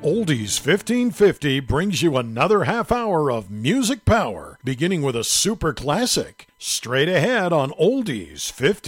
Oldies 1550 brings you another half hour of music power, beginning with a super classic. Straight ahead on Oldies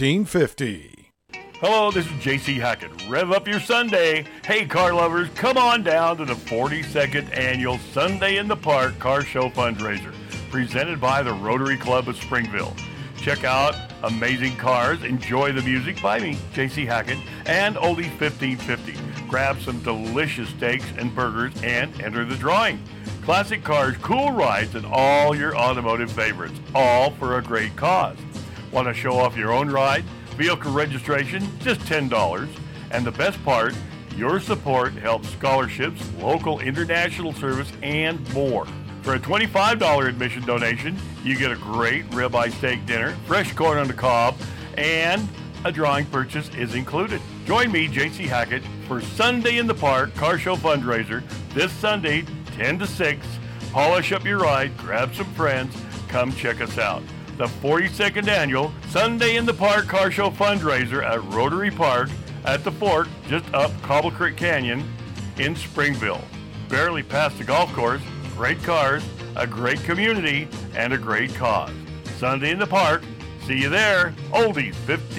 1550. Hello, this is JC Hackett. Rev up your Sunday. Hey, car lovers, come on down to the 42nd Annual Sunday in the Park Car Show Fundraiser, presented by the Rotary Club of Springville. Check out amazing cars, enjoy the music by me, JC Hackett, and Oldies 1550. Grab some delicious steaks and burgers and enter the drawing. Classic cars, cool rides, and all your automotive favorites, all for a great cause. Want to show off your own ride? Vehicle registration, just $10. And the best part, your support helps scholarships, local international service, and more. For a $25 admission donation, you get a great ribeye steak dinner, fresh corn on the cob, and a drawing purchase is included. Join me, JC Hackett, for Sunday in the Park Car Show Fundraiser this Sunday, 10 to 6. Polish up your ride, grab some friends, come check us out. The 42nd Annual Sunday in the Park Car Show Fundraiser at Rotary Park at the Fork, just up Cobble Creek Canyon in Springville. Barely past the golf course, great cars, a great community, and a great cause. Sunday in the Park. See you there. Oldies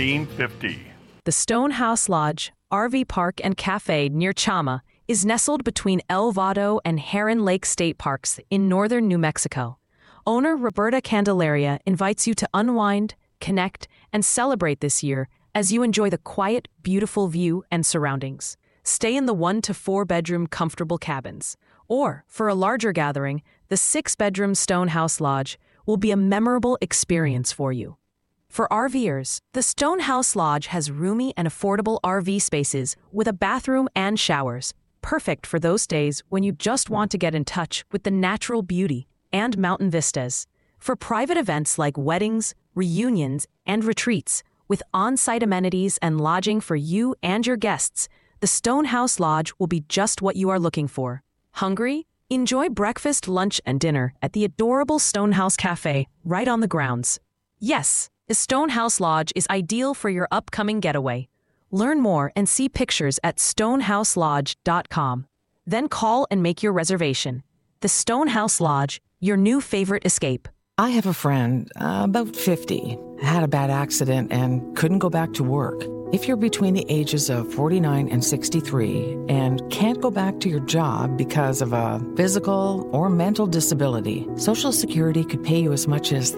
1550. The Stonehouse Lodge, RV Park and Cafe near Chama is nestled between El Vado and Heron Lake State Parks in northern New Mexico. Owner Roberta Candelaria invites you to unwind, connect, and celebrate this year as you enjoy the quiet, beautiful view and surroundings. Stay in the 1 to 4 bedroom comfortable cabins. Or, for a larger gathering, the 6-bedroom Stonehouse Lodge will be a memorable experience for you. For RVers, the Stonehouse Lodge has roomy and affordable RV spaces with a bathroom and showers, perfect for those days when you just want to get in touch with the natural beauty and mountain vistas. For private events like weddings, reunions, and retreats, with on-site amenities and lodging for you and your guests, the Stonehouse Lodge will be just what you are looking for. Hungry? Enjoy breakfast, lunch, and dinner at the adorable Stonehouse Cafe right on the grounds. Yes, the Stonehouse Lodge is ideal for your upcoming getaway. Learn more and see pictures at stonehouselodge.com. Then call and make your reservation. The Stonehouse Lodge, your new favorite escape. I have a friend, about 50, had a bad accident and couldn't go back to work. If you're between the ages of 49 and 63 and can't go back to your job because of a physical or mental disability, Social Security could pay you as much as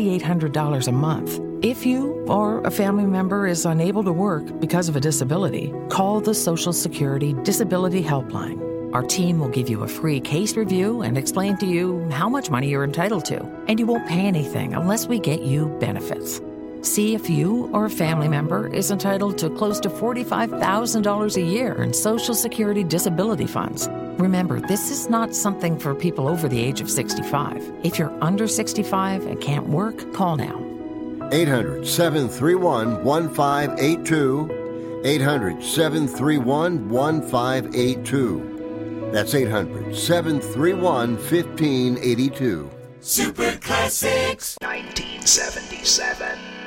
$3,800 a month. If you or a family member is unable to work because of a disability, call the Social Security Disability Helpline. Our team will give you a free case review and explain to you how much money you're entitled to, and you won't pay anything unless we get you benefits. See if you or a family member is entitled to close to $45,000 a year in Social Security disability funds. Remember, this is not something for people over the age of 65. If you're under 65 and can't work, call now. 800-731-1582. 800-731-1582. That's 800-731-1582. Super Classics 1977.